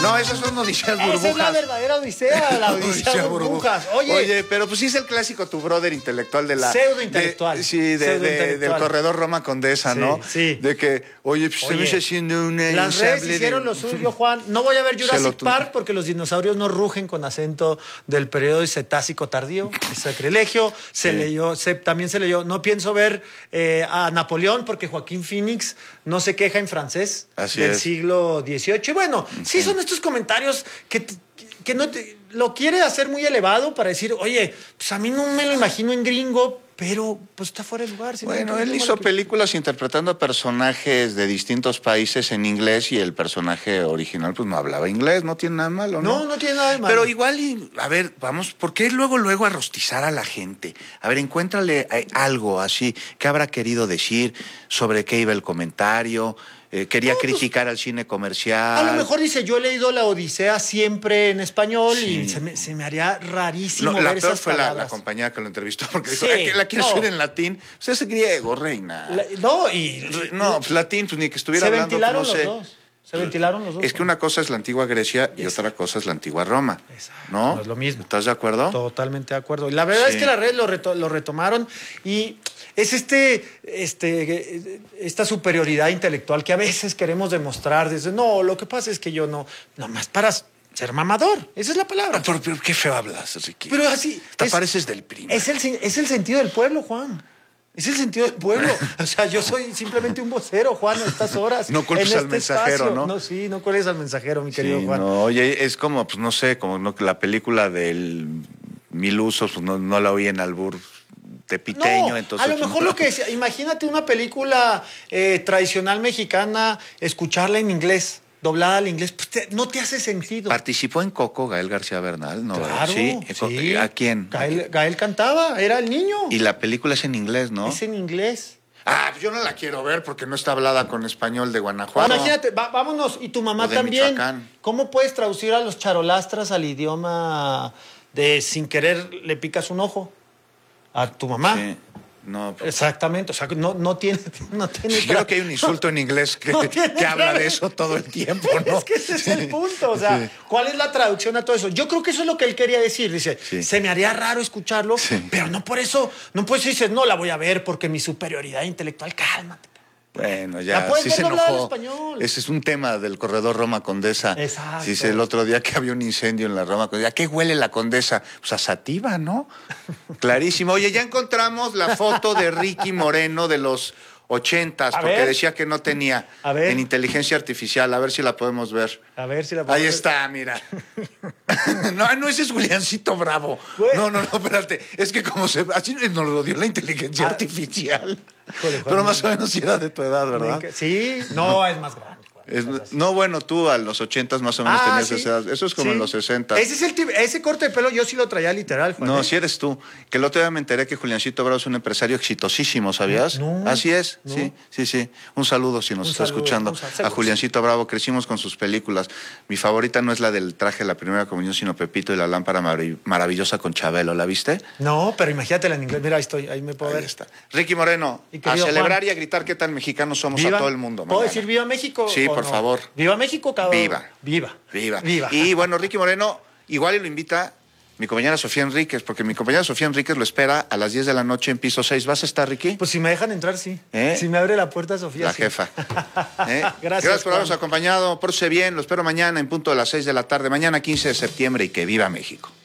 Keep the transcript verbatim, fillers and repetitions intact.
No, esas son Odisías Burbujas. Esa es la verdadera Odisea, la Odisea, Odisea Burbujas. Oye, Oye, pero pues sí es el clásico tu brother intelectual de la... Pseudo-intelectual. de- sí, de, de- Pseudo-intelectual. del corredor Roma Condesa, Sí, ¿no? sí. De que, oye, pues Oye, se me está haciendo una... las un redes sable hicieron de- lo suyo, Juan. No voy a ver Se Jurassic lo tu- Park porque los dinosaurios no rugen con acento del periodo Cetácico tardío. Es sacrilegio. Se Sí. leyó, se, también se leyó. No pienso ver eh, a Napoleón porque Joaquín Phoenix no se queja en francés Así del es. siglo dieciocho. Y bueno, sí son estos comentarios que, te- que no te, lo quiere hacer muy elevado para decir, oye, pues a mí no me lo imagino en gringo, pero pues está fuera de lugar. Si no Bueno, entiendo él lo hizo que- películas interpretando a personajes de distintos países en inglés y el personaje original pues no hablaba inglés, no tiene nada malo, ¿no? No, no tiene nada de malo. Pero igual, y, a ver, vamos, ¿por qué luego, luego a rostizar a la gente? A ver, encuéntrale eh, algo así, ¿qué habrá querido decir? ¿Sobre qué iba el comentario? Eh, ¿Quería No, pues, criticar al cine comercial? A lo mejor dice, yo he leído la Odisea siempre en español Sí. y se me, se me haría rarísimo No, la ver peor esas fue la, la palabras. compañía que lo entrevistó porque dijo, Sí, "Ay, que la quiero no. hacer en latín. Pues es griego, reina. La- no, y No, pues latín, pues ni que estuviera se hablando, ventilaron pues, no sé. los dos. Se ventilaron los dos. Es que una cosa es la antigua Grecia y otra cosa es la antigua Roma. Exacto, ¿No? no es lo mismo. ¿Estás de acuerdo? Totalmente de acuerdo. Y la verdad Sí. es que las redes lo, reto- lo retomaron y es este, este, esta superioridad intelectual que a veces queremos demostrar. Desde, no, lo que pasa es que yo no, nomás para ser mamador. Esa es la palabra. Ah, pero, pero qué feo hablas, Ricky. Pero así. Te es- pareces del primo. Es el, sen- es el sentido del pueblo, Juan. Es el sentido del pueblo. O sea, yo soy simplemente un vocero, Juan, a estas horas. No culpes en al mensajero, ¿no? No, sí, no cuelgues al mensajero, mi querido Sí, Juan. no, oye, es como, pues no sé, como no, que la película del Mil Usos, pues no, no la oí en albur tepiteño, No, entonces... a lo pues, mejor no. lo que es, imagínate una película eh, tradicional mexicana, escucharla en inglés, doblada al inglés, pues te- no te hace sentido. Participó en Coco Gael García Bernal, ¿no? Claro, Sí. sí. ¿A quién? Gael, Gael cantaba, era el niño. Y la película es en inglés, ¿no? Es en inglés. Ah, pues yo no la quiero ver porque no está hablada con español de Guanajuato. Imagínate, va- vámonos, y tu mamá O de también. Michoacán. ¿Cómo puedes traducir a los charolastras al idioma de sin querer le picas un ojo? A tu mamá. Sí. No, pues, Exactamente, o sea, no, no tiene... No tiene yo creo que hay un insulto en inglés que, No tiene que habla nada. de eso todo el tiempo, ¿no? Es que ese es el punto, o sea, ¿cuál es la traducción a todo eso? Yo creo que eso es lo que él quería decir, dice, Sí. se me haría raro escucharlo, Sí. pero no por eso, no por eso dices, no la voy a ver porque mi superioridad intelectual, cálmate. Bueno, La ya, puedes sí ver se doblada al enojó. español. Ese es un tema del corredor Roma Condesa. Exacto. Dice el otro día que había un incendio en la Roma Condesa. ¿A qué huele la Condesa? Pues a sativa, ¿no? Clarísimo. Oye, ya encontramos la foto de Ricky Moreno de los ochentas, A porque ver. decía que no tenía A ver. en inteligencia artificial. A ver si la podemos ver. A ver si la Ahí podemos ver. está, mira. No, no, ese es Juliancito Bravo. Güey. No, no, no, espérate. Es que como se... Así nos lo dio la inteligencia Ah. artificial. Híjole, Juan, Pero no. más o menos sí era de tu edad, ¿verdad? Me enca- Sí, no, es más grande. Juan, Es- no seas así. no, bueno, tú a los ochentas más o menos Ah, tenías sí. esa edad. Eso es como Sí. en los sesenta. Ese, es el tip- ese corte de pelo yo sí lo traía literal, Juan. No, ¿eh? si eres tú. Que el otro día me enteré que Juliancito Bravo es un empresario exitosísimo, ¿sabías? No, Así es, no. sí, sí, sí. Un saludo si nos Un está saludo, escuchando. un saludo. A Juliancito Bravo, crecimos con sus películas. Mi favorita no es la del traje de la primera comunión, sino Pepito y la lámpara marav- maravillosa con Chabelo. ¿La viste? No, pero imagínatela en inglés. Mira, ahí estoy, ahí me puedo Ahí ver. está. Ricky Moreno, Y a querido celebrar Juan. y a gritar qué tan mexicanos somos Viva- a todo el mundo. ¿Puedo mañana. decir viva México? Sí, o por no? favor. ¿Viva México, cabrón? Viva. Viva. Viva. Viva. Y bueno, Ricky Moreno, igual y lo invita mi compañera Sofía Enríquez, porque mi compañera Sofía Enríquez lo espera a las diez de la noche en piso seis. ¿Vas a estar, Ricky? Pues si me dejan entrar, sí. ¿Eh? Si me abre la puerta, Sofía. La sí. jefa. ¿Eh? Gracias, Gracias por habernos Juan. acompañado. Pórtese bien. Lo espero mañana en punto de las seis de la tarde. Mañana quince de septiembre y que viva México.